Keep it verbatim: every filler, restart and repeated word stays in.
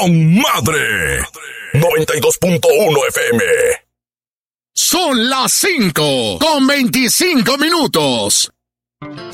con madre. noventa y dos punto uno F M. Son las cinco con veinticinco minutos.